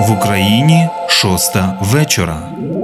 В Україні 6:00 вечора.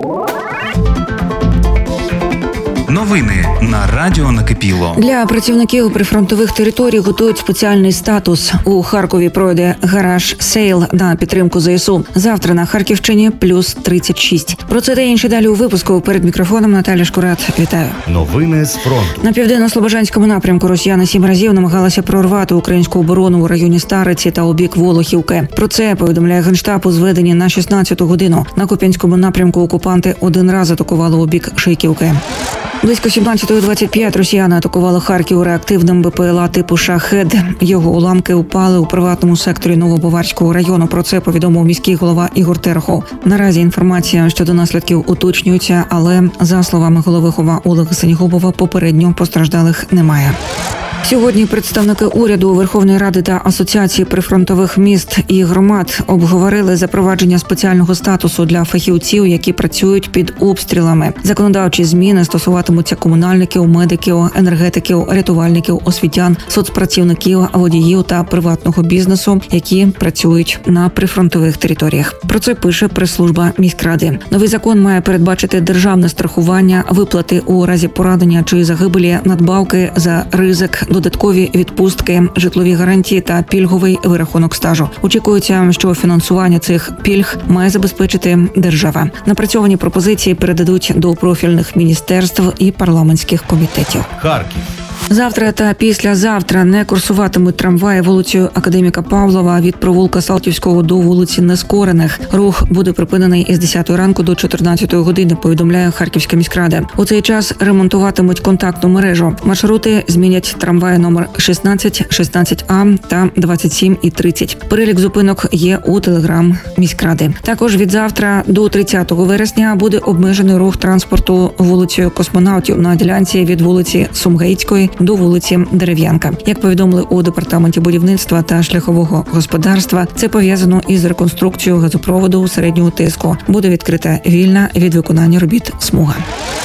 Новини на Радіо Накипіло. Для працівників прифронтових територій готують спеціальний статус. У Харкові пройде гараж-сейл на підтримку ЗСУ. Завтра на Харківщині плюс 36. Про це та інше далі у випуску. Перед мікрофоном Наталя Шкурат. Вітаю. Новини з фронту. На південно-слобожанському напрямку росіяни 7 разів намагалися прорвати українську оборону у районі Стариці та у бік Волохівки. Про це повідомляє Генштаб у зведенні на 16-ту годину. На Куп'янському напрямку окупанти один раз атакували у бік Шийківки. Близько 17:25 росіяни атакували Харків реактивним БПЛА типу «Шахед». Його уламки упали у приватному секторі Новобаварського району. Про це повідомив міський голова Ігор Терехов. Наразі інформація щодо наслідків уточнюється, але, за словами голови ХОВА Олега Сенігубова, попередньо постраждалих немає. Сьогодні представники уряду, Верховної Ради та Асоціації прифронтових міст і громад обговорили запровадження спеціального статусу для фахівців, які працюють під обстрілами. Законодавчі зміни стосуватимуться комунальників, медиків, енергетиків, рятувальників, освітян, соцпрацівників, водіїв та приватного бізнесу, які працюють на прифронтових територіях. Про це пише прес-служба міськради. Новий закон має передбачити державне страхування, виплати у разі поранення чи загибелі, надбавки за ризик, додаткові відпустки, житлові гарантії та пільговий вирахунок стажу. Очікується, що фінансування цих пільг має забезпечити держава. Напрацьовані пропозиції передадуть до профільних міністерств і парламентських комітетів. Харків. Завтра та післязавтра не курсуватимуть трамваї вулицею Академіка Павлова від провулка Салтівського до вулиці Нескорених. Рух буде припинений із 10 ранку до 14 години, повідомляє Харківська міськрада. У цей час ремонтуватимуть контактну мережу. Маршрути змінять трамваї номер 16, 16А та 27 і 30. Перелік зупинок є у телеграм міськради. Також від завтра до 30 вересня буде обмежений рух транспорту вулицею Космонавтів на ділянці від вулиці Сумгайської до вулиці Дерев'янка. Як повідомили у департаменті будівництва та шляхового господарства, це пов'язано із реконструкцією газопроводу середнього тиску. Буде відкрита вільна від виконання робіт смуга.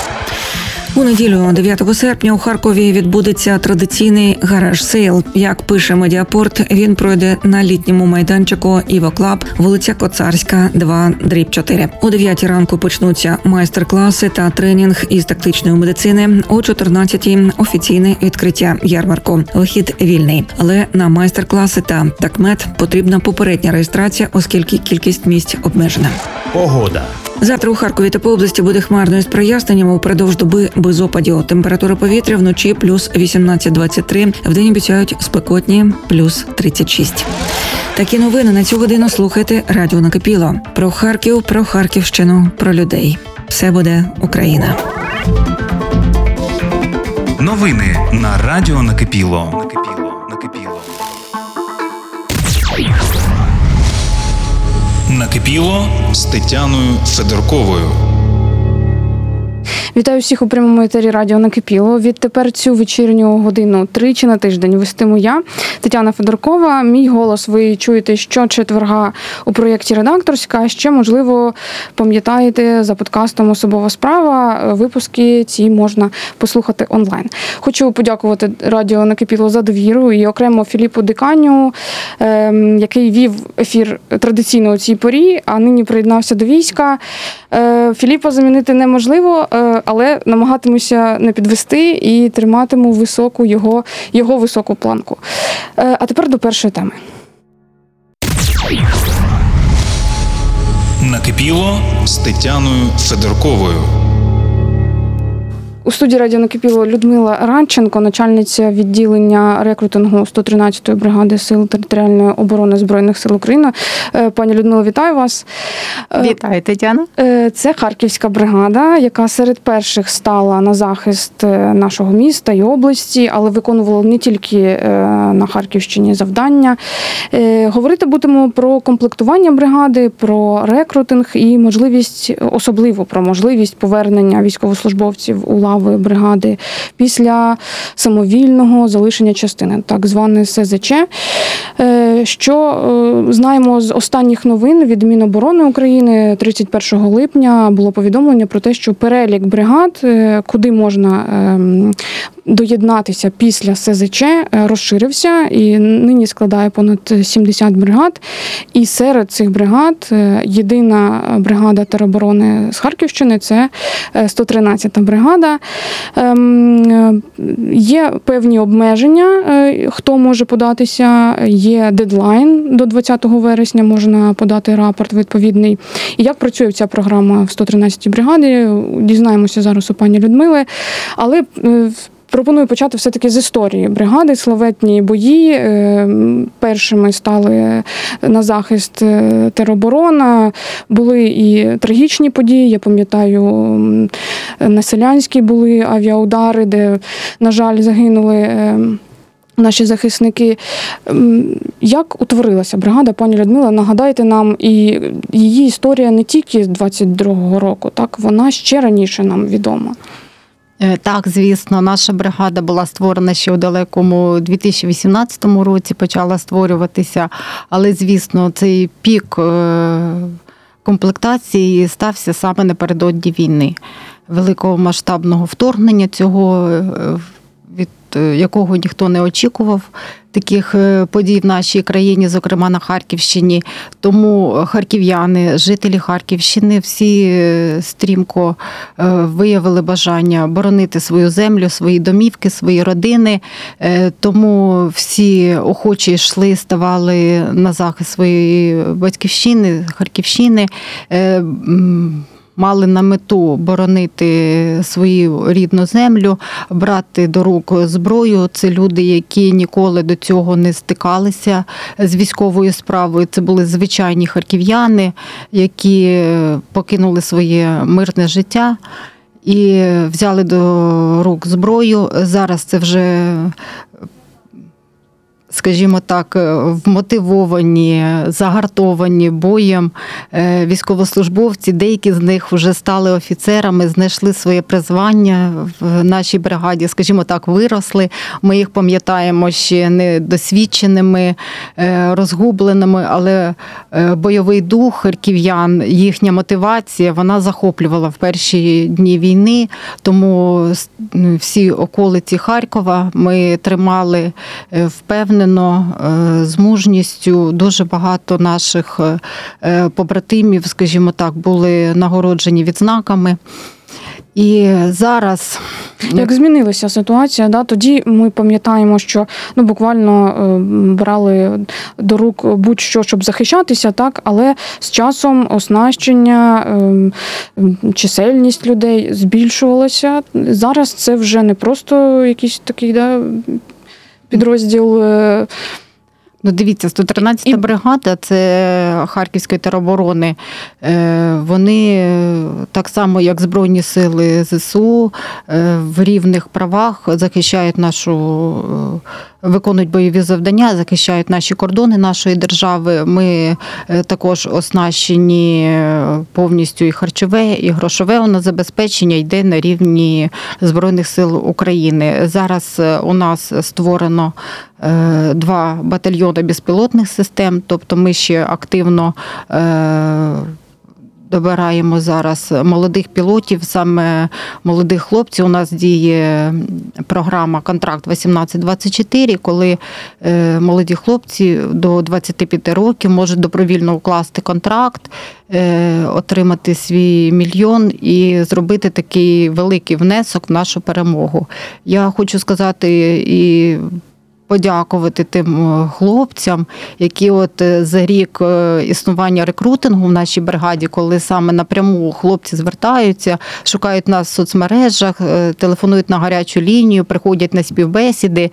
У неділю, 9 серпня, у Харкові відбудеться традиційний гараж-сейл. Як пише Медіапорт, він пройде на літньому майданчику «Іво Клаб», вулиця Коцарська, 2/4. О 9 ранку почнуться майстер-класи та тренінг із тактичної медицини. О 14-й офіційне відкриття ярмарку. Вихід вільний. Але на майстер-класи та такмет потрібна попередня реєстрація, оскільки кількість місць обмежена. Погода. Завтра у Харкові та по області буде хмарно із проясненнями, упродовж доби без опадів. Температура повітря вночі плюс 18-23, вдень обіцяють спекотні плюс 36. Такі новини на цю годину слухайте Радіо Накипіло. Про Харків, про Харківщину, про людей. Все буде Україна. Новини на Радіо Накипіло. Накипіло з Тетяною Федорковою. Вітаю всіх у прямому етері Радіо Накипіло. Відтепер цю вечірню годину тричі на тиждень вестиму я, Тетяна Федоркова. Мій голос ви чуєте щочетверга у проєкті «Редакторська». А ще, можливо, пам'ятаєте за подкастом «Особова справа». Випуски ці можна послухати онлайн. Хочу подякувати Радіо Накипіло за довіру і окремо Філіпу Диканю, який вів ефір традиційно у цій порі, а нині приєднався до війська. Філіпа замінити неможливо, але намагатимуся не підвести і триматиму високу його високу планку. А тепер до першої теми. Накипіло з Тетяною Федорковою. У студії Радіо Накипіло Людмила Радченко, начальниця відділення рекрутингу 113-ї бригади Сил територіальної оборони Збройних сил України. Пані Людмила, вітаю вас. Вітаю, Тетяна. Це Харківська бригада, яка серед перших стала на захист нашого міста і області, але виконувала не тільки на Харківщині завдання. Говорити будемо про комплектування бригади, про рекрутинг і особливо про можливість повернення військовослужбовців у лави бригади після самовільного залишення частини, так зване СЗЧ. Що знаємо з останніх новин від Міноборони України, 31 липня було повідомлення про те, що перелік бригад, куди можна доєднатися після СЗЧ розширився і нині складає понад 70 бригад. І серед цих бригад єдина бригада тероборони з Харківщини – це 113-та бригада. Є певні обмеження, хто може податися, є дедлайн, до 20 вересня можна подати рапорт відповідний. І як працює ця програма в 113-й бригаді, дізнаємося зараз у пані Людмили. Але пропоную почати все-таки з історії бригади. Славетні бої. Першими стали на захист тероборона. Були і трагічні події. Я пам'ятаю, на Селянській були авіаудари, де, на жаль, загинули наші захисники. Як утворилася бригада, пані Людмила? Нагадайте нам, і її історія не тільки з 22-го року, так, вона ще раніше нам відома. Так, звісно, наша бригада була створена ще у далекому 2018 році, почала створюватися, але, звісно, цей пік комплектації стався саме напередодні війни, великого масштабного вторгнення цього, від якого ніхто не очікував таких подій в нашій країні, зокрема на Харківщині. Тому харків'яни, жителі Харківщини всі стрімко виявили бажання боронити свою землю, свої домівки, свої родини. Тому всі охочі йшли, ставали на захист своєї батьківщини, Харківщини, мали на мету боронити свою рідну землю, брати до рук зброю. Це люди, які ніколи до цього не стикалися з військовою справою. Це були звичайні харків'яни, які покинули своє мирне життя і взяли до рук зброю. Зараз це вже, скажімо так, вмотивовані, загартовані боєм військовослужбовці. Деякі з них вже стали офіцерами, знайшли своє призвання в нашій бригаді, скажімо так, виросли. Ми їх пам'ятаємо ще недосвідченими, розгубленими, але бойовий дух харків'ян, їхня мотивація, вона захоплювала в перші дні війни. Тому всі околиці Харкова ми тримали впевнено, з мужністю. Дуже багато наших побратимів, скажімо так, були нагороджені відзнаками. І зараз... Як змінилася ситуація, да? Тоді ми пам'ятаємо, що буквально брали до рук будь-що, щоб захищатися, так? Але з часом оснащення, чисельність людей збільшувалася. Зараз це вже не просто якийсь такий, підрозділ. Дивіться, 113-та бригада, це Харківської тероборони. Вони так само, як Збройні сили ЗСУ, в рівних правах захищають виконують бойові завдання, захищають наші кордони нашої держави. Ми також оснащені повністю і харчове, і грошове у нас забезпечення йде на рівні Збройних сил України. Зараз у нас створено 2 батальйони безпілотних систем, тобто ми ще активно добираємо зараз молодих пілотів, саме молодих хлопців. У нас діє програма «Контракт 18-24», коли молоді хлопці до 25 років можуть добровільно укласти контракт, отримати свій мільйон і зробити такий великий внесок в нашу перемогу. Я хочу сказати і подякувати тим хлопцям, які за рік існування рекрутингу в нашій бригаді, коли саме напряму хлопці звертаються, шукають нас в соцмережах, телефонують на гарячу лінію, приходять на співбесіди.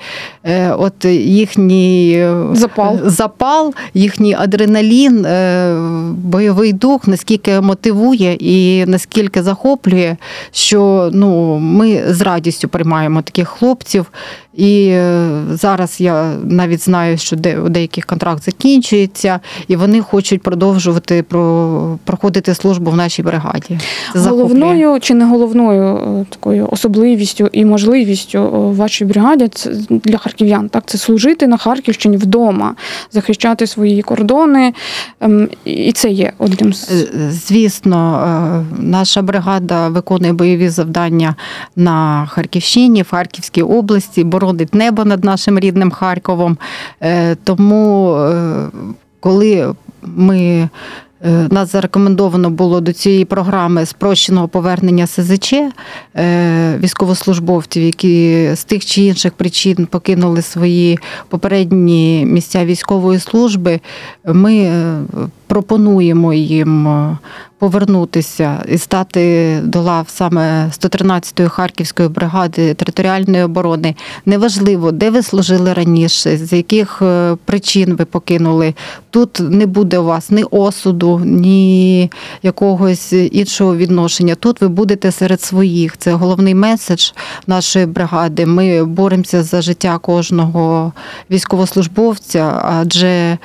Їхній запал, їхній адреналін, бойовий дух наскільки мотивує і наскільки захоплює, що ми з радістю приймаємо таких хлопців. І зараз Зараз я навіть знаю, що у деяких контракт закінчується, і вони хочуть продовжувати проходити службу в нашій бригаді. Це головною чи не головною такою особливістю і можливістю в вашій бригаді для харків'ян, так, це служити на Харківщині вдома, захищати свої кордони, і це є одним з... Звісно, наша бригада виконує бойові завдання на Харківщині, в Харківській області, боронить небо над нашим рідним Харковом. Тому, коли нас зарекомендовано було до цієї програми спрощеного повернення СЗЧ військовослужбовців, які з тих чи інших причин покинули свої попередні місця військової служби, ми пропонуємо їм повернутися і стати до лав саме 113-ї Харківської бригади територіальної оборони. Неважливо, де ви служили раніше, з яких причин ви покинули. Тут не буде у вас ні осуду, ні якогось іншого відношення. Тут ви будете серед своїх. Це головний меседж нашої бригади. Ми боремося за життя кожного військовослужбовця, адже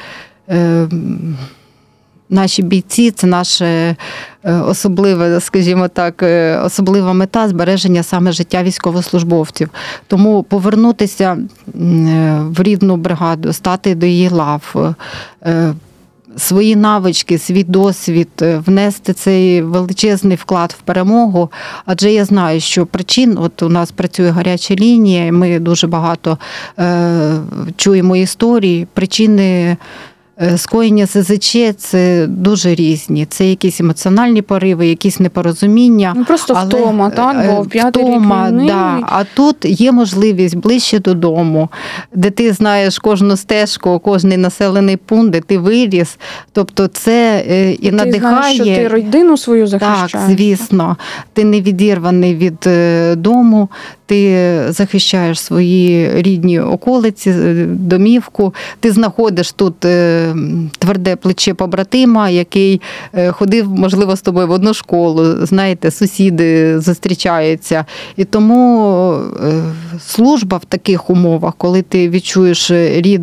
наші бійці – це наше особливе, скажімо так, особлива мета – збереження саме життя військовослужбовців. Тому повернутися в рідну бригаду, стати до її лав, свої навички, свій досвід, внести цей величезний вклад в перемогу. Адже я знаю, що причин, от у нас працює гаряча лінія, і ми дуже багато чуємо історій, причини скоєння СЗЧ – це дуже різні. Це якісь емоціональні пориви, якісь непорозуміння. Просто втома, так? Бо п'ятий рік війни. Да. А тут є можливість ближче додому, де ти знаєш кожну стежку, кожний населений пункт, де ти виріс. Тобто це і надихає. Ти знаєш, що ти родину свою захищаєш. Так, звісно. Ти не відірваний від дому, ти захищаєш свої рідні околиці, домівку. Ти знаходиш тут тверде плече побратима, який ходив, можливо, з тобою в одну школу, знаєте, сусіди зустрічаються. І тому служба в таких умовах, коли ти відчуєш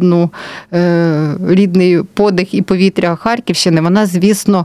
рідний подих і повітря Харківщини, вона, звісно,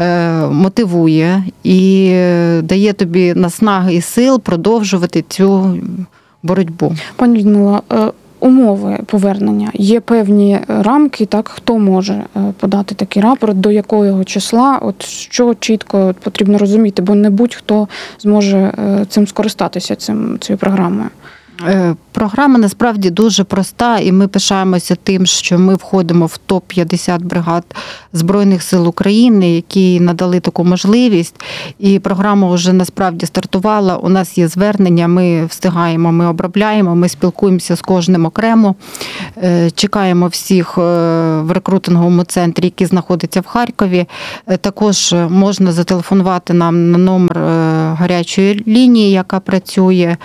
мотивує і дає тобі наснаги і сил продовжувати цю боротьбу. Пані Людмила, умови повернення. Є певні рамки, так, хто може подати такий рапорт, до якого числа, от що чітко потрібно розуміти, бо не будь-хто зможе цим скористатися, цією програмою. Програма насправді дуже проста, і ми пишаємося тим, що ми входимо в топ-50 бригад Збройних сил України, які надали таку можливість. І програма вже насправді стартувала. У нас є звернення, ми встигаємо, ми обробляємо, ми спілкуємося з кожним окремо. Чекаємо всіх в рекрутинговому центрі, який знаходиться в Харкові. Також можна зателефонувати нам на номер гарячої лінії, яка працює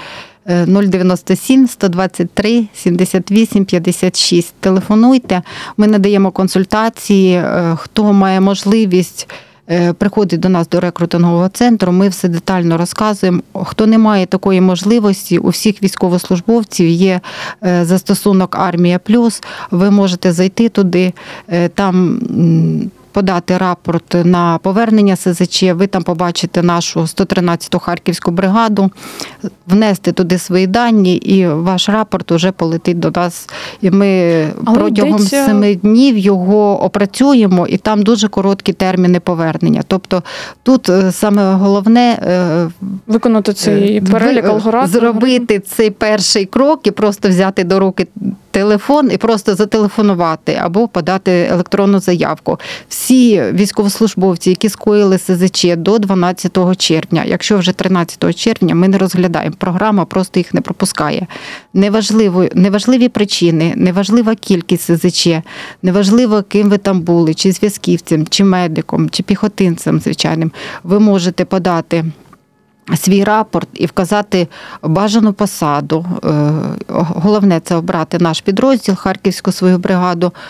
097 123 78 56. Телефонуйте, ми надаємо консультації. Хто має можливість, приходить до нас до рекрутингового центру, ми все детально розказуємо. Хто не має такої можливості, у всіх військовослужбовців є застосунок «Армія Плюс», ви можете зайти туди, там подати рапорт на повернення СЗЧ, ви там побачите нашу 113-ту Харківську бригаду, внести туди свої дані, і ваш рапорт уже полетить до нас. І ми протягом 7 днів його опрацюємо, і там дуже короткі терміни повернення. Тобто тут саме головне виконати цей перелік, алгоритм, зробити цей перший крок і просто взяти до руки телефон і просто зателефонувати або подати електронну заявку. Всі військовослужбовці, які скоїли СЗЧ до 12 червня, якщо вже 13 червня, ми не розглядаємо. Програма просто їх не пропускає. Неважливі причини, неважлива кількість СЗЧ, неважливо, ким ви там були, чи зв'язківцем, чи медиком, чи піхотинцем звичайним. Ви можете подати свій рапорт і вказати бажану посаду. Головне – це обрати наш підрозділ, Харківську свою бригаду,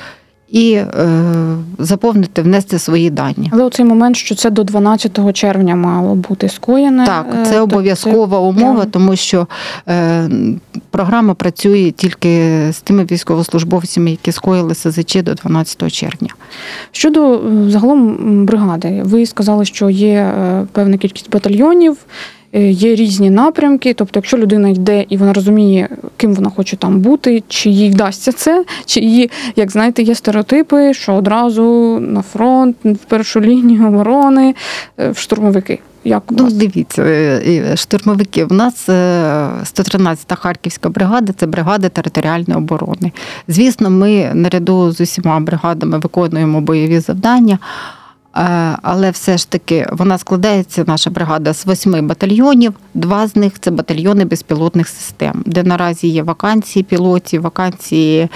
і заповнити, внести свої дані. Але у цей момент, що це до 12 червня мало бути скоєне. Так, це обов'язкова умова, тому що програма працює тільки з тими військовослужбовцями, які скоїли СЗЧ до 12 червня. Щодо загалом бригади, ви сказали, що є певна кількість батальйонів, є різні напрямки, тобто якщо людина йде і вона розуміє, ким вона хоче там бути, чи їй вдасться це, чи її, як знаєте, є стереотипи, що одразу на фронт, в першу лінію оборони, в штурмовики. Як у вас? Дивіться, штурмовики. У нас 113-та Харківська бригада – це бригада територіальної оборони. Звісно, ми наряду з усіма бригадами виконуємо бойові завдання, але все ж таки вона складається, наша бригада, з 8 батальйонів. 2 з них – це батальйони безпілотних систем, де наразі є вакансії пілотів, вакансії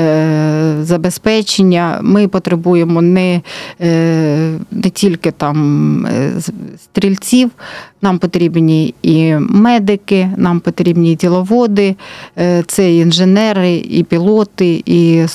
забезпечення. Ми потребуємо не тільки там стрільців, нам потрібні і медики, нам потрібні і діловоди, це і інженери, і пілоти, і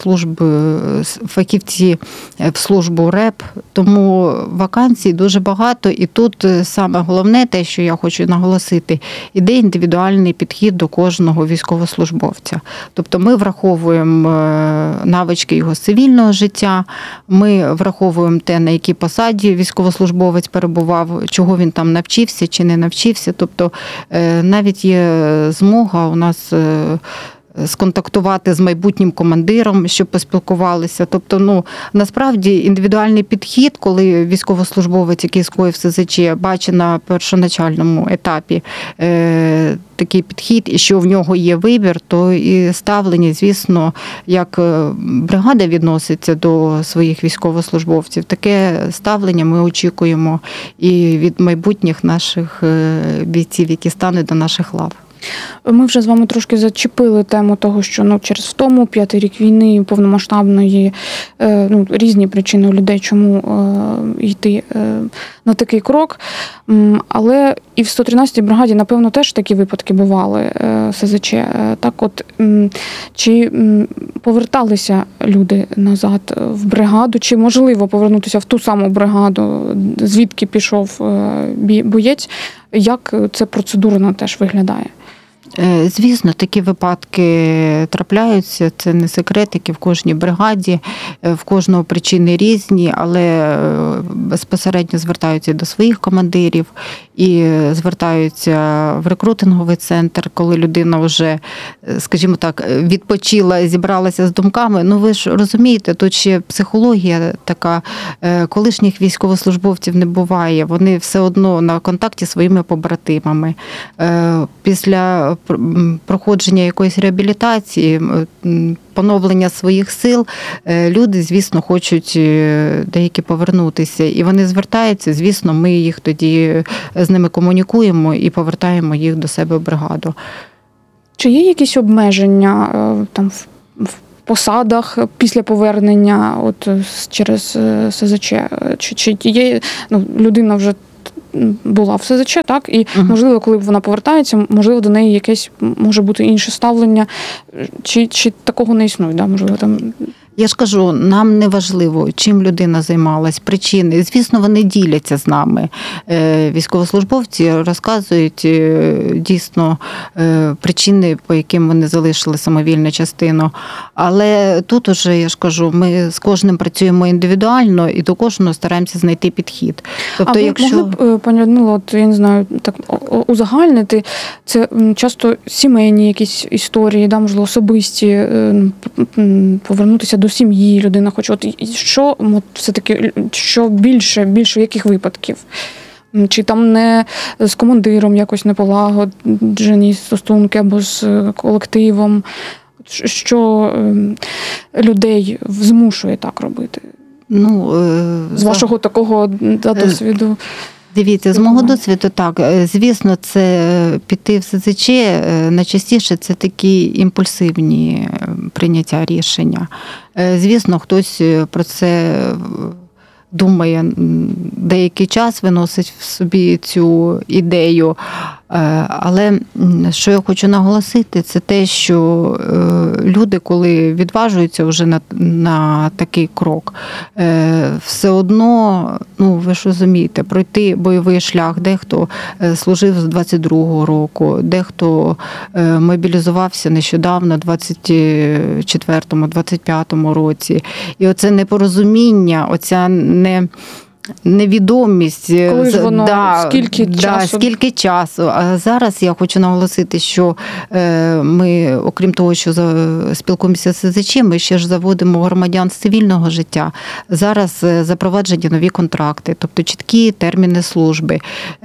фахівці в службу РЕП. Тому вакансій дуже багато. І тут саме головне, те, що я хочу наголосити, іде індивідуальний підхід до кожного військовослужбовця. Тобто ми враховуємо навички його цивільного життя, ми враховуємо те, на якій посаді військовослужбовець перебував, чого він там навчився чи не навчився. Тобто навіть є змога у нас сконтактувати з майбутнім командиром, щоб поспілкувалися. Тобто, насправді індивідуальний підхід, коли військовослужбовець, який скоїв СЗЧ, бачить на першоначальному етапі такий підхід, і що в нього є вибір, то і ставлення, звісно, як бригада відноситься до своїх військовослужбовців, таке ставлення ми очікуємо і від майбутніх наших бійців, які стануть до наших лав. Ми вже з вами трошки зачепили тему того, що через втому, 5-й рік війни, повномасштабної, різні причини у людей, чому йти на такий крок. Але і в 113-й бригаді, напевно, теж такі випадки бували СЗЧ. Так от, чи поверталися люди назад в бригаду, чи можливо повернутися в ту саму бригаду, звідки пішов боєць? Як це процедурно теж виглядає? Звісно, такі випадки трапляються, це не секрет, як і в кожній бригаді, в кожного причини різні, але безпосередньо звертаються до своїх командирів і звертаються в рекрутинговий центр, коли людина вже, скажімо так, відпочила, зібралася з думками. Ви ж розумієте, тут ще психологія така, колишніх військовослужбовців не буває, вони все одно на контакті зі своїми побратимами. Після проходження якоїсь реабілітації, поновлення своїх сил, люди, звісно, хочуть деякі повернутися. І вони звертаються, звісно, ми їх тоді з ними комунікуємо і повертаємо їх до себе в бригаду. Чи є якісь обмеження там в посадах після повернення через СЗЧ? Чи є людина вже була в СЗЧ, так? І, можливо, коли вона повертається, можливо, до неї якесь може бути інше ставлення, чи такого не існує, да? Можливо, там... Я ж кажу, нам не важливо, чим людина займалась, причини. Звісно, вони діляться з нами. Військовослужбовці розказують дійсно причини, по яким вони залишили самовільну частину. Але тут уже, я ж кажу, ми з кожним працюємо індивідуально і до кожного стараємося знайти підхід. Тобто, могли б, пані Людмило, я не знаю, так узагальнити, це часто сімейні якісь історії, да, можливо, особисті, повернутися до сім'ї людина хоче. Що все-таки, що більше яких випадків? Чи там не з командиром якось не полагоджені стосунки або з колективом? Що людей змушує так робити? З вашого такого досвіду? Дивіться, з мого досвіду, так, звісно, це піти в СЗЧ, найчастіше це такі імпульсивні прийняття рішення. Звісно, хтось про це думає деякий час, виносить в собі цю ідею, Але що я хочу наголосити, це те, що люди, коли відважуються вже на такий крок, все одно, ви ж розумієте, пройти бойовий шлях, дехто служив з 22-го року, дехто мобілізувався нещодавно, в 24-му, 25-му році. І оце непорозуміння, оця невідомість. Коли ж воно, скільки часу? А зараз я хочу наголосити, що ми, окрім того, що спілкуємося з СЗЧ, ми ще ж заводимо громадян з цивільного життя. Зараз запроваджені нові контракти, тобто чіткі терміни служби.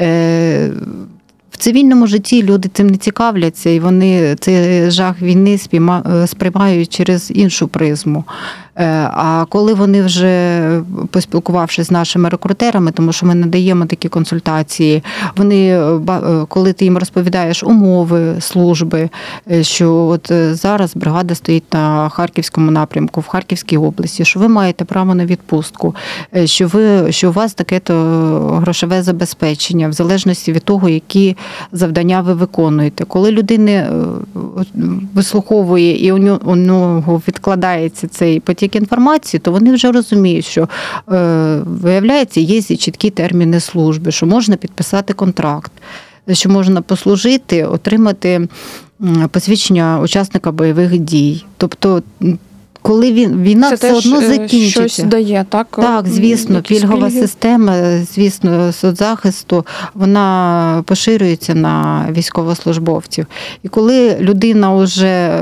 В цивільному житті люди цим не цікавляться, і вони цей жах війни сприймають через іншу призму. А коли вони вже, поспілкувавшись з нашими рекрутерами, тому що ми надаємо такі консультації, коли ти їм розповідаєш умови служби, що от зараз бригада стоїть на Харківському напрямку, в Харківській області, що ви маєте право на відпустку, що у вас таке-то грошове забезпечення, в залежності від того, які завдання ви виконуєте. Коли людина вислуховує і у нього відкладається цей потік інформації, то вони вже розуміють, що, виявляється, є чіткі терміни служби, що можна підписати контракт, що можна послужити, отримати посвідчення учасника бойових дій. Тобто, коли війна це все одно закінчиться. Щось дає, так? Так, звісно, пільгова система, звісно, соцзахисту, вона поширюється на військовослужбовців. І коли людина вже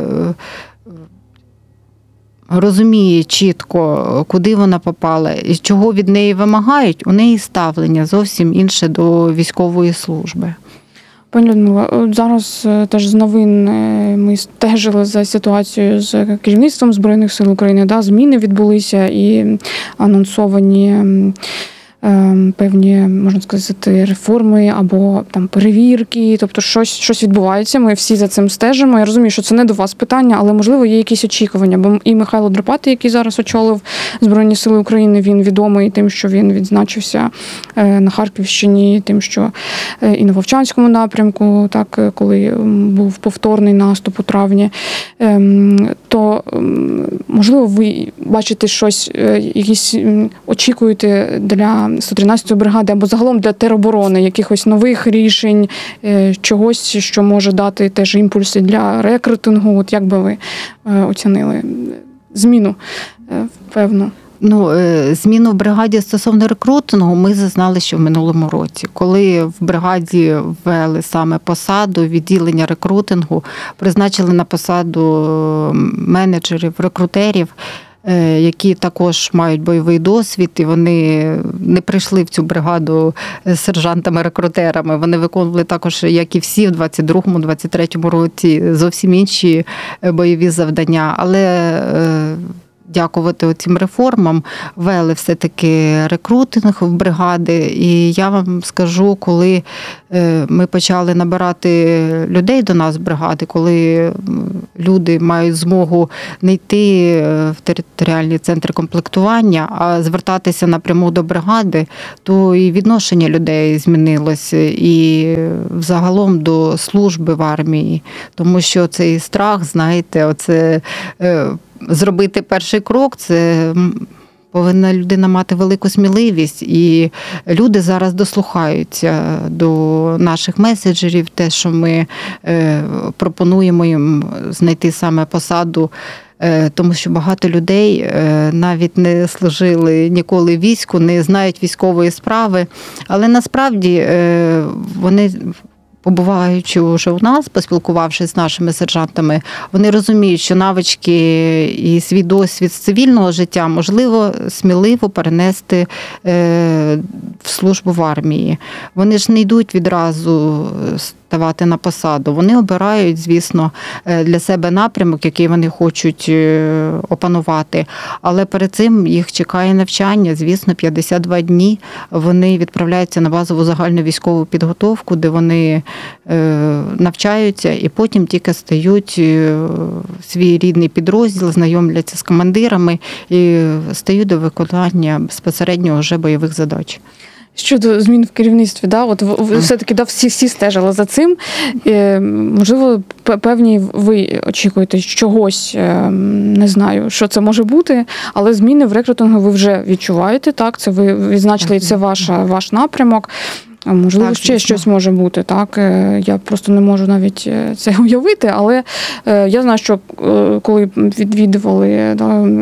розуміє чітко, куди вона попала і чого від неї вимагають, у неї ставлення зовсім інше до військової служби. Пані Людмила, зараз теж з новин ми стежили за ситуацією з керівництвом Збройних сил України. Зміни відбулися і анонсовані певні, можна сказати, реформи або там перевірки, тобто щось відбувається, ми всі за цим стежимо. Я розумію, що це не до вас питання, але, можливо, є якісь очікування, бо і Михайло Драпатий, який зараз очолив Збройні сили України, він відомий тим, що він відзначився на Харківщині, тим, що і на Вовчанському напрямку, так, коли був повторний наступ у травні, то, можливо, ви бачите щось, якісь очікуєте для 113-ї бригади або загалом для тероборони, якихось нових рішень, чогось, що може дати теж імпульси для рекрутингу. От як би ви оцінили зміну, певно? Зміну в бригаді стосовно рекрутингу ми зазнали ще в минулому році. Коли в бригаді ввели саме посаду, відділення рекрутингу, призначили на посаду менеджерів, рекрутерів, які також мають бойовий досвід, і вони не прийшли в цю бригаду з сержантами-рекрутерами. Вони виконували також, як і всі, в 22-му, 23-му році зовсім інші бойові завдання. Але дякувати цим реформам ввели все-таки рекрутинг в бригади. І я вам скажу, коли ми почали набирати людей до нас в бригади, коли люди мають змогу не йти в територіальні центри комплектування, а звертатися напряму до бригади, то і відношення людей змінилося, і взагалом до служби в армії. Тому що цей страх, знаєте, оце зробити перший крок, це повинна людина мати велику сміливість, і люди зараз дослухаються до наших меседжерів, те, що ми пропонуємо їм знайти саме посаду, тому що багато людей навіть не служили ніколи в війську, не знають військової справи, але насправді вони, побуваючи вже у нас, поспілкувавшись з нашими сержантами, вони розуміють, що навички і свій досвід з цивільного життя можливо сміливо перенести в службу в армії. Вони ж не йдуть відразу ставати на посаду. Вони обирають, звісно, для себе напрямок, який вони хочуть опанувати. Але перед цим їх чекає навчання, звісно, 52 дні. Вони відправляються на базову загальну військову підготовку, де вони навчаються і потім тільки стають в свій рідний підрозділ, знайомляться з командирами і стають до виконання безпосередньо вже бойових задач. Щодо змін в керівництві, да, от все-таки всі стежили за цим. Можливо, певні ви очікуєте чогось, не знаю, що це може бути, але зміни в рекрутингу ви вже відчуваєте, так? Це ви відзначили, це ваш напрямок. Можливо, так, ще щось може бути, так? Я просто не можу навіть це уявити, але я знаю, що коли відвідували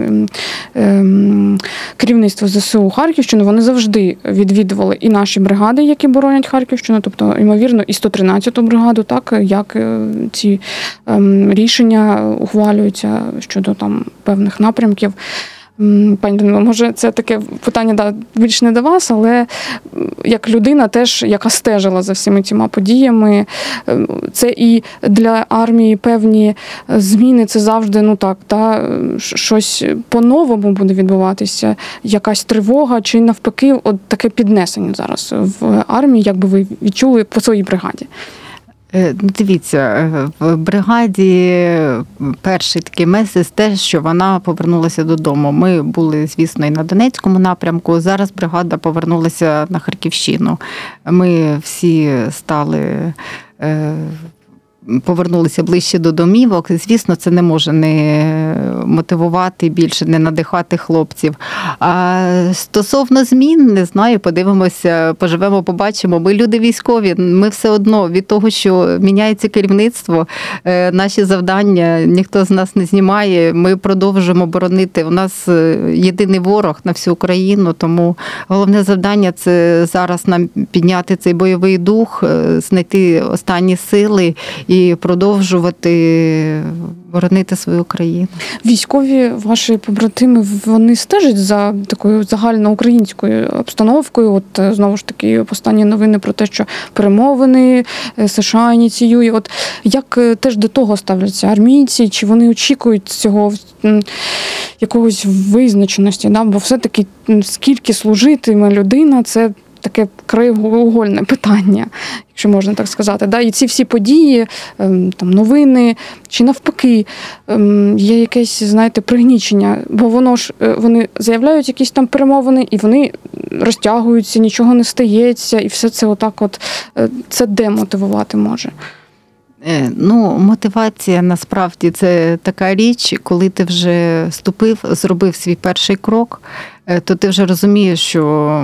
керівництво ЗСУ Харківщину, вони завжди відвідували і наші бригади, які боронять Харківщину, тобто, ймовірно, і 113-ту бригаду, так, як ці рішення ухвалюються щодо там певних напрямків. Пані Людмила, може, це таке питання більш не до вас, але як людина теж, яка стежила за всіма цими подіями, це і для армії певні зміни, це завжди, щось по-новому буде відбуватися, якась тривога, чи навпаки, от таке піднесення зараз в армії, як би ви відчули по своїй бригаді? Дивіться, в бригаді перший такий меседж те, що вона повернулася додому. Ми були, звісно, і на Донецькому напрямку, зараз бригада повернулася на Харківщину. Ми всі повернулися ближче до домівок. Звісно, це не може не мотивувати більше, не надихати хлопців. А стосовно змін, не знаю, подивимося, поживемо, побачимо. Ми люди військові, ми все одно від того, що міняється керівництво, наші завдання ніхто з нас не знімає, ми продовжуємо боронити. У нас єдиний ворог на всю Україну, тому головне завдання – це зараз нам підняти цей бойовий дух, знайти останні сили і продовжувати боронити свою країну. Військові ваші побратими, вони стежать за такою загальноукраїнською обстановкою? От знову ж таки останні новини про те, що перемовини США ініціює. От як теж до того ставляться армійці? Чи вони очікують цього якогось визначеності? Да? Бо все-таки скільки служитиме людина – це таке краєугольне питання, якщо можна так сказати. Да? І ці всі події, там, новини, чи навпаки, є якесь, знаєте, пригнічення, бо вони заявляють якісь там перемовини, і вони розтягуються, нічого не стається, і все це отак це демотивувати може. Мотивація, насправді, це така річ, коли ти вже зробив свій перший крок, то ти вже розумієш, що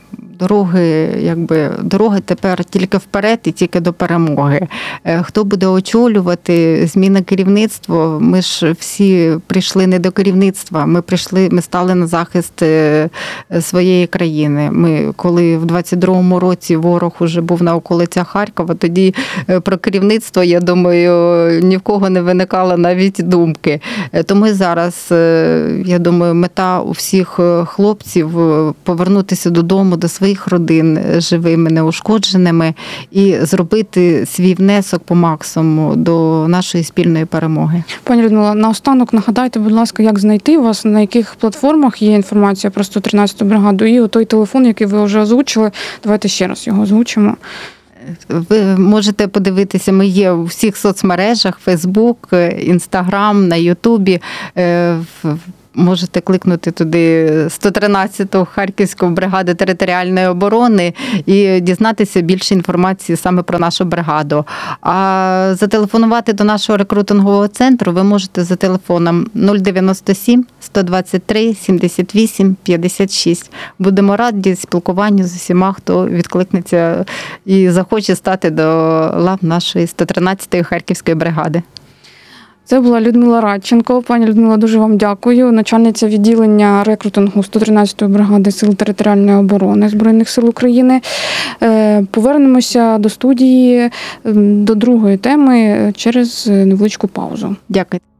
дороги тепер тільки вперед і тільки до перемоги. Хто буде очолювати, зміна керівництва, ми ж всі прийшли не до керівництва, ми стали на захист своєї країни. Коли в 22-му році ворог уже був на околицях Харкова, тоді про керівництво, я думаю, ні в кого не виникало навіть думки. Тому зараз, я думаю, мета у всіх хлопців повернутися додому, до своїх родин живими, неушкодженими і зробити свій внесок по максимуму до нашої спільної перемоги. Пані Людмила, наостанок нагадайте, будь ласка, як знайти вас, на яких платформах є інформація про 113-ту бригаду і той телефон, який ви вже озвучили. Давайте ще раз його озвучимо. Ви можете подивитися, ми є у всіх соцмережах, Фейсбук, Інстаграм, на Ютубі. Можете кликнути туди 113-ту Харківську бригаду територіальної оборони і дізнатися більше інформації саме про нашу бригаду. А зателефонувати до нашого рекрутингового центру ви можете за телефоном 097 123 78 56. Будемо раді спілкуванню з усіма, хто відкликнеться і захоче стати до лав нашої 113-ї Харківської бригади. Це була Людмила Радченко. Пані Людмила, дуже вам дякую. Начальниця відділення рекрутингу 113-ї бригади Сил територіальної оборони Збройних сил України. Повернемося до студії, до другої теми через невеличку паузу. Дякую.